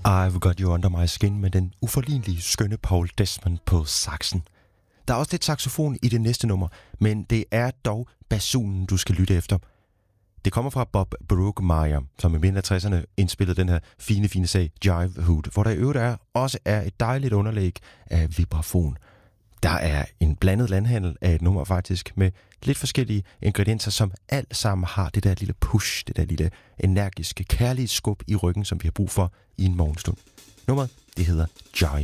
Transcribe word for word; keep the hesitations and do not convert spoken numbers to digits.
I've Got You Under My Skin med den uforlignelige skønne Paul Desmond på saxen. Der er også lidt saxofon i det næste nummer, men det er dog basunen, du skal lytte efter. Det kommer fra Bob Brookmeyer, som i midten af tresserne indspillede den her fine, fine sag Jive Hood, hvor der i øvrigt er, også er et dejligt underlæg af vibrafon. Der er en blandet landhandel af et nummer faktisk, med lidt forskellige ingredienser, som alt sammen har det der lille push, det der lille energiske, kærlige skub i ryggen, som vi har brug for i en morgenstund. Nummeret, det hedder Jive.